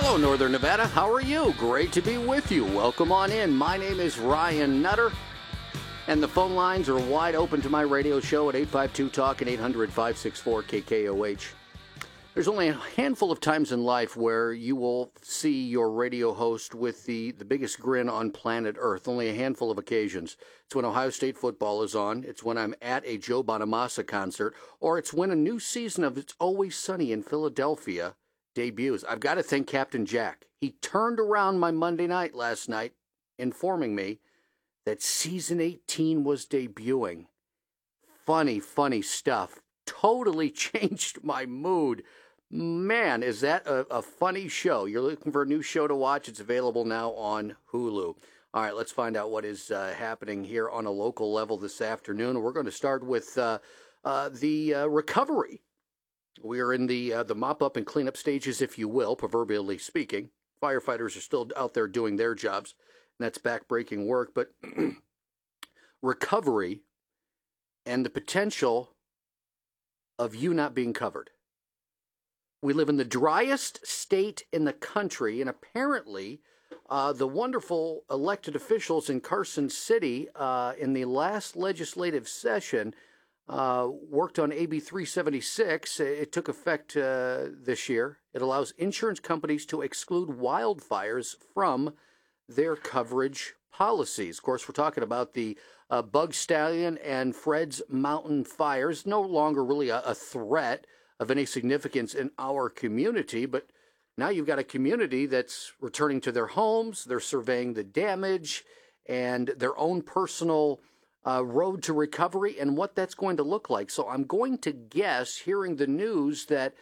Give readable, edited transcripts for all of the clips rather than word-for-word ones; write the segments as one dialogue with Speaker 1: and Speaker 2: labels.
Speaker 1: Hello, Northern Nevada. How are you? Great to be with you. Welcome on in. My name is Ryan Nutter, and the phone lines are wide open to my radio show at 852-TALK and 800-564-KKOH. There's only a handful of times in life where you will see your radio host with the biggest grin on planet Earth. Only a handful of occasions. It's when Ohio State football is on. It's when I'm at a Joe Bonamassa concert. Or it's when a new season of It's Always Sunny in Philadelphia debuts. I've got to thank Captain Jack. He turned around my Monday night last night, informing me that season 18 was debuting. Funny stuff. Totally changed my mood. Man, is that a funny show. You're looking for a new show to watch. It's available now on Hulu. All right, let's find out what is happening here on a local level this afternoon. We're going to start with the recovery. We are in the mop-up and cleanup stages, if you will, proverbially speaking. Firefighters are still out there doing their jobs, and that's back-breaking work. But recovery and the potential of you not being covered. We live in the driest state in the country, and apparently the wonderful elected officials in Carson City in the last legislative session worked on AB 376. It took effect this year. It allows insurance companies to exclude wildfires from their coverage policies. Of course, we're talking about the Bug Stallion and Fred's Mountain fires. No longer really a threat of any significance in our community, but now you've got a community that's returning to their homes, they're surveying the damage and their own personal road to recovery and what that's going to look like. So I'm going to guess, hearing the news, that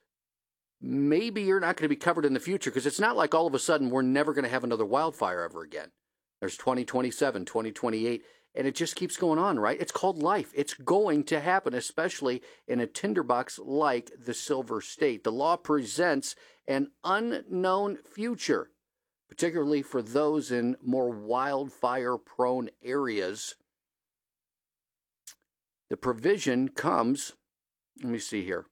Speaker 1: maybe you're not going to be covered in the future, because it's not like all of a sudden we're never going to have another wildfire ever again. There's 2027, 2028, and it just keeps going on, right? It's called life. It's going to happen, especially in a tinderbox like the Silver State. The law presents an unknown future, particularly for those in more wildfire-prone areas. The provision comes, let me see here.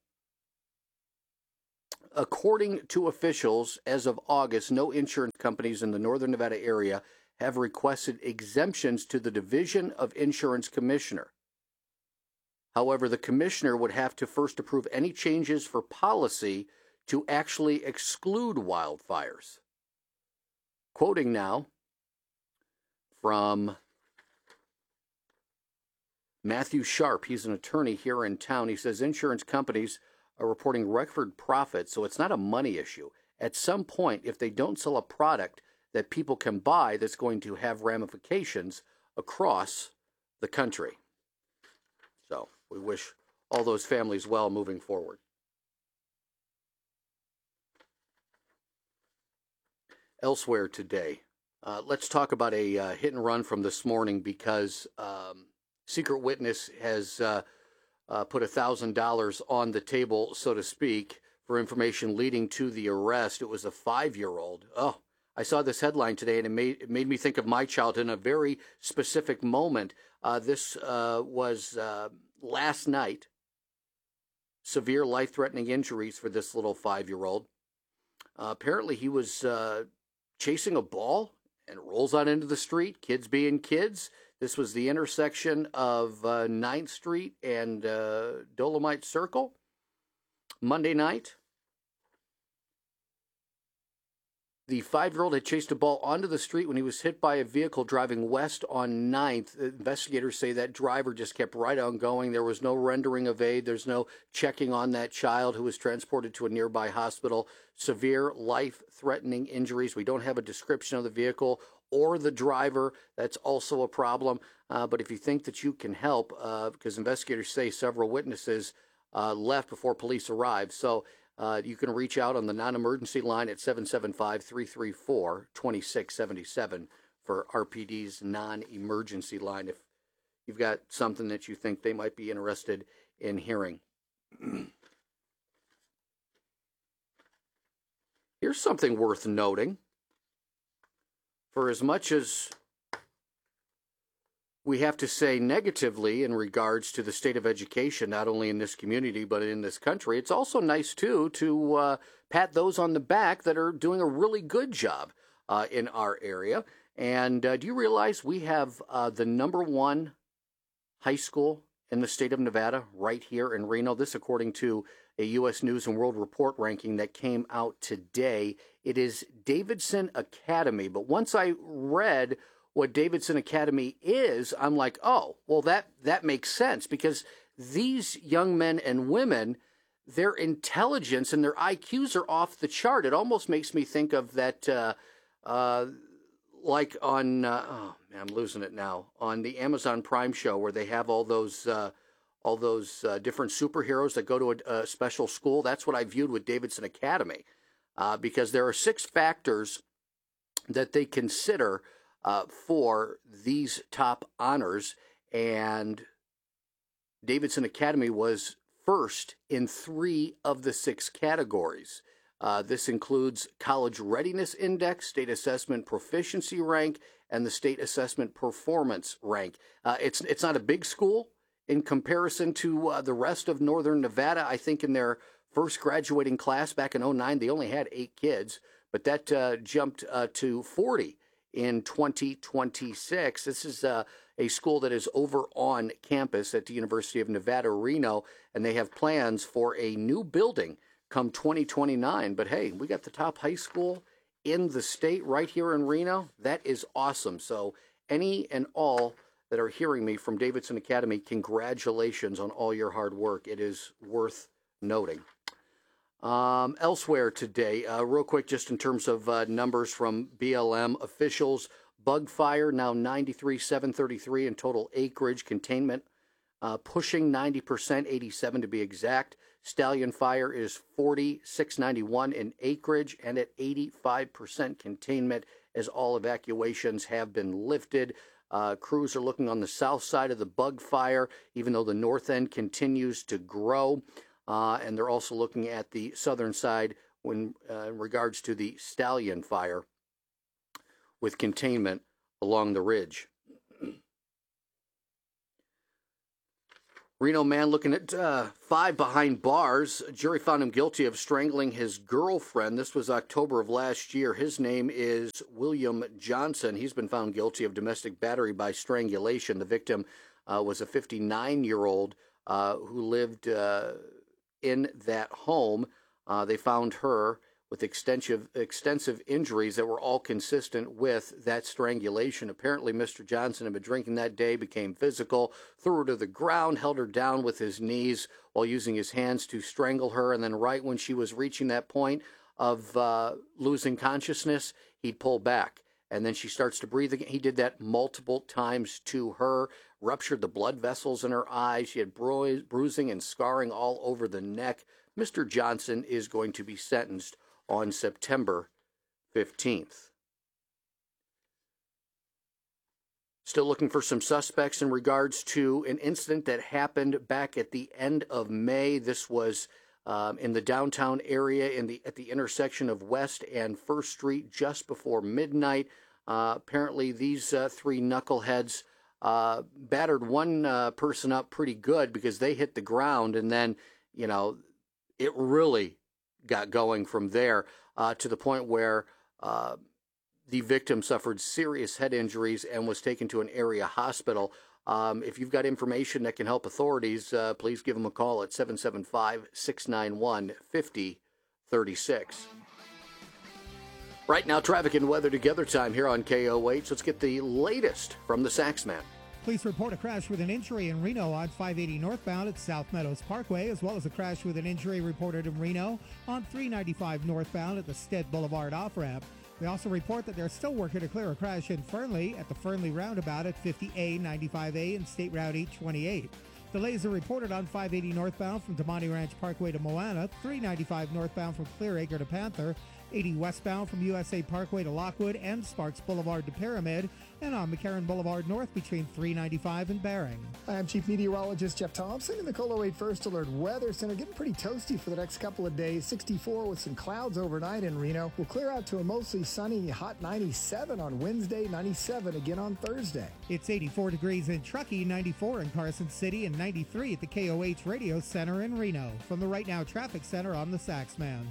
Speaker 1: According to officials, as of August, no insurance companies in the Northern Nevada area have requested exemptions to the Division of Insurance Commissioner. However, the commissioner would have to first approve any changes for policy to actually exclude wildfires. Quoting now from Matthew Sharp, he's an attorney here in town. He says insurance companies are reporting record profits, so it's not a money issue. At some point, if they don't sell a product that people can buy, that's going to have ramifications across the country. So we wish all those families well moving forward. Elsewhere today, let's talk about a hit and run from this morning, because Secret Witness has put $1,000 on the table, so to speak, for information leading to the arrest. It was a 5-year-old. Oh, I saw this headline today, and it made me think of my childhood in a very specific moment. This was last night. Severe life-threatening injuries for this little 5-year-old. Apparently, he was chasing a ball and rolls out into the street, kids being kids. This was the intersection of 9th Street and Dolomite Circle. Monday night, the 5-year-old had chased a ball onto the street when he was hit by a vehicle driving west on 9th. Investigators say that driver just kept right on going. There was no rendering of aid. There's no checking on that child, who was transported to a nearby hospital. Severe life-threatening injuries. We don't have a description of the vehicle or the driver. That's also a problem. But if you think that you can help, because investigators say several witnesses left before police arrived. So you can reach out on the non-emergency line at 775-334-2677 for RPD's non-emergency line if you've got something that you think they might be interested in hearing. Here's something worth noting. For as much as we have to say negatively in regards to the state of education, not only in this community but in this country, it's also nice, too, to pat those on the back that are doing a really good job in our area. And do you realize we have the number one high school in the state of Nevada right here in Reno? This according to a U.S. News and World Report ranking that came out today. It is Davidson Academy. But once I read what Davidson Academy is, I'm like, oh, well, that makes sense, because these young men and women, their intelligence and their IQs are off the chart. It almost makes me think of that, like on, oh man, I'm losing it now, on the Amazon Prime show where they have all those different superheroes that go to a special school. That's what I viewed with Davidson Academy, because there are 6 factors that they consider for these top honors, and Davidson Academy was first in 3 of the 6 categories. This includes College Readiness Index, State Assessment Proficiency Rank, and the State Assessment Performance Rank. It's not a big school in comparison to the rest of Northern Nevada. I think in their first graduating class back in 2009, they only had 8 kids, but that jumped to 40 in 2026. This is a school that is over on campus at the University of Nevada, Reno, and they have plans for a new building come 2029. But hey, we got the top high school in the state right here in Reno. That is awesome. So any and all that are hearing me from Davidson Academy, congratulations on all your hard work. It is worth noting. Elsewhere today, real quick, just in terms of numbers from BLM officials, bug fire now 93,733 in total acreage, containment pushing 90%, 87 to be exact. Stallion fire is 40,691 in acreage and at 85% containment, as all evacuations have been lifted. Crews are looking on the south side of the bug fire, even though the north end continues to grow. And they're also looking at the southern side in regards to the Stallion fire with containment along the ridge. Reno man looking at 5 behind bars. A jury found him guilty of strangling his girlfriend. This was October of last year. His name is William Johnson. He's been found guilty of domestic battery by strangulation. The victim was a 59-year-old who lived in that home. They found her with extensive injuries that were all consistent with that strangulation. Apparently, Mr. Johnson had been drinking that day, became physical, threw her to the ground, held her down with his knees while using his hands to strangle her, and then right when she was reaching that point of losing consciousness, he'd pull back. And then she starts to breathe again. He did that multiple times to her, ruptured the blood vessels in her eyes. She had bruising and scarring all over the neck. Mr. Johnson is going to be sentenced on September 15th. Still looking for some suspects in regards to an incident that happened back at the end of May. This was in the downtown area at the intersection of West and First Street just before midnight. Apparently, these 3 knuckleheads battered one person up pretty good because they hit the ground, and then, it really got going from there to the point where the victim suffered serious head injuries and was taken to an area hospital. If you've got information that can help authorities, please give them a call at 775-691-5036. Right now, traffic and weather together time here on KOH. Let's get the latest from the Saxman.
Speaker 2: Police report a crash with an injury in Reno on 580 northbound at South Meadows Parkway, as well as a crash with an injury reported in Reno on 395 northbound at the Stead Boulevard off-ramp. They also report that they're still working to clear a crash in Fernley at the Fernley roundabout at 50A, 95A, and State Route 828. Delays are reported on 580 northbound from Damani Ranch Parkway to Moana, 395 northbound from Clearacre to Panther, 80 westbound from USA Parkway to Lockwood and Sparks Boulevard to Pyramid, and on McCarran Boulevard North between 395 and Bering.
Speaker 3: I'm Chief Meteorologist Jeff Thompson in the KOLO 8 First Alert Weather Center. Getting pretty toasty for the next couple of days. 64 with some clouds overnight in Reno. We'll clear out to a mostly sunny, hot 97 on Wednesday, 97 again on Thursday.
Speaker 2: It's 84 degrees in Truckee, 94 in Carson City, and 93 at the KOH Radio Center in Reno. From the Right Now Traffic Center, I'm the Saxman.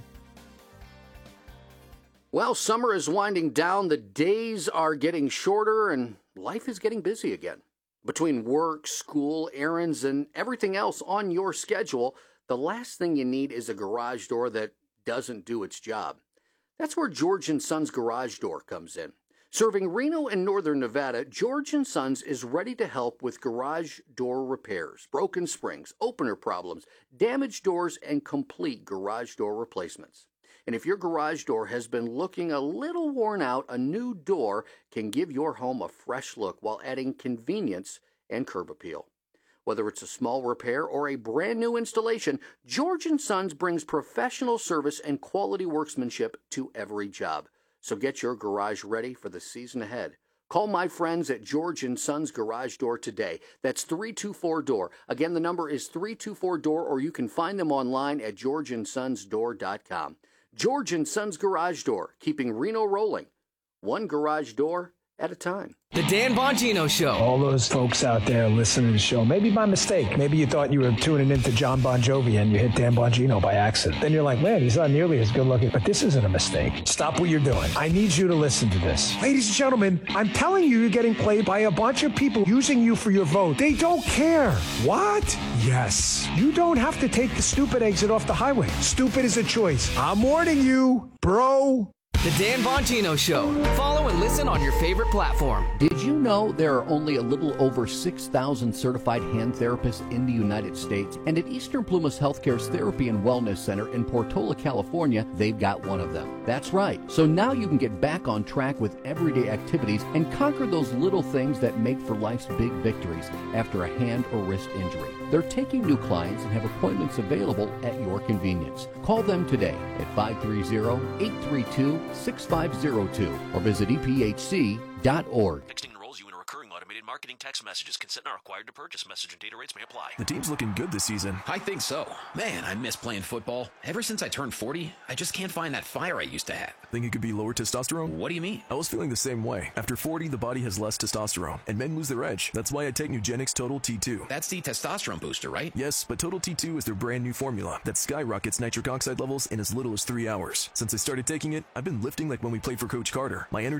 Speaker 1: Well, summer is winding down, the days are getting shorter, and life is getting busy again. Between work, school, errands, and everything else on your schedule, the last thing you need is a garage door that doesn't do its job. That's where George & Sons Garage Door comes in. Serving Reno and Northern Nevada, George & Sons is ready to help with garage door repairs, broken springs, opener problems, damaged doors, and complete garage door replacements. And if your garage door has been looking a little worn out, a new door can give your home a fresh look while adding convenience and curb appeal. Whether it's a small repair or a brand new installation, George & Sons brings professional service and quality workmanship to every job. So get your garage ready for the season ahead. Call my friends at George & Sons Garage Door today. That's 324-DOOR. Again, the number is 324-DOOR, or you can find them online at georgeandsonsdoor.com. George & Sons Garage Door, keeping Reno rolling, one garage door at a time.
Speaker 4: The Dan Bongino Show.
Speaker 5: All those folks out there listening to the show, maybe by mistake. Maybe you thought you were tuning into John Bon Jovi and you hit Dan Bongino by accident. Then you're like, man, he's not nearly as good looking. But this isn't a mistake. Stop what you're doing. I need you to listen to this. Ladies and gentlemen, I'm telling you, you're getting played by a bunch of people using you for your vote. They don't care. What? Yes. You don't have to take the stupid exit off the highway. Stupid is a choice. I'm warning you, bro.
Speaker 4: The Dan Bongino Show. Follow and listen on your favorite platform.
Speaker 1: Did you know there are only a little over 6,000 certified hand therapists in the United States? And at Eastern Plumas Healthcare's Therapy and Wellness Center in Portola, California, they've got one of them. That's right. So now you can get back on track with everyday activities and conquer those little things that make for life's big victories after a hand or wrist injury. They're taking new clients and have appointments available at your convenience. Call them today at 530-832-6502 or visit ephc.org.
Speaker 6: Texting enrolls you in a recurring automated marketing text messages. Consent not required to purchase. Message and data rates may apply.
Speaker 7: The team's looking good this season.
Speaker 8: I think so. Man, I miss playing football. Ever since I turned 40, I just can't find that fire I used to have.
Speaker 7: Think it could be lower testosterone?
Speaker 8: What do you mean?
Speaker 7: I was feeling the same way. After 40, the body has less testosterone, and men lose their edge. That's why I take Nugenix Total T2.
Speaker 8: That's the testosterone booster, right?
Speaker 7: Yes, but Total T2 is their brand new formula that skyrockets nitric oxide levels in as little as 3 hours. Since I started taking it, I've been lifting like when we played for Coach Carter. My energy